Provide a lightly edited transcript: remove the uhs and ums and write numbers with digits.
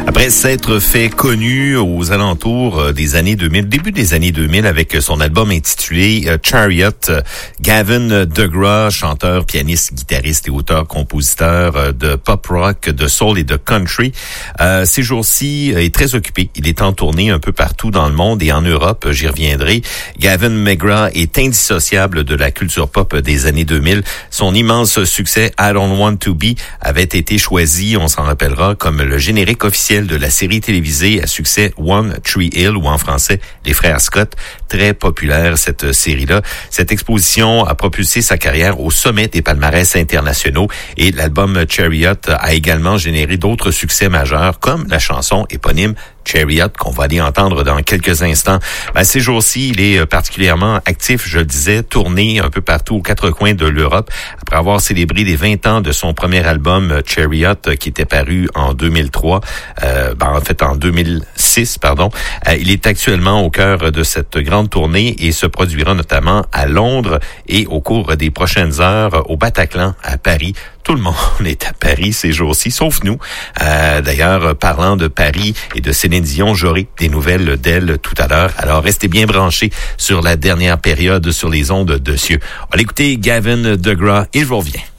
Après s'être fait connu aux alentours des années 2000, début des années 2000 avec son album intitulé Chariot, Gavin DeGraw, chanteur, pianiste, guitariste et auteur-compositeur de pop rock, de soul et de country, ces jours-ci est très occupé. Il est en tournée un peu partout dans le monde et en Europe, j'y reviendrai. Gavin DeGraw est indissociable de la culture pop des années 2000. Son immense succès I Don't Want to Be avait été choisi, on s'en rappellera, comme le générique officiel de la série télévisée à succès One Tree Hill, ou en français Les Frères Scott. Très populaire cette série-là. Cette exposition a propulsé sa carrière au sommet des palmarès internationaux et l'album Chariot a également généré d'autres succès majeurs comme la chanson éponyme Chariot, qu'on va aller entendre dans quelques instants. Ces jours-ci, il est particulièrement actif, je le disais, tourné un peu partout aux quatre coins de l'Europe. Après avoir célébré les 20 ans de son premier album, Chariot, qui était paru en 2003, en 2006, il est actuellement au cœur de cette grande tournée et se produira notamment à Londres et au cours des prochaines heures au Bataclan à Paris. Tout le monde est à Paris ces jours-ci, sauf nous. D'ailleurs, parlant de Paris et de Céline Dion, j'aurai des nouvelles d'elle tout à l'heure. Alors, restez bien branchés sur la dernière période sur les ondes de Cieux. On va l'écouter, Gavin DeGraw, et je vous reviens.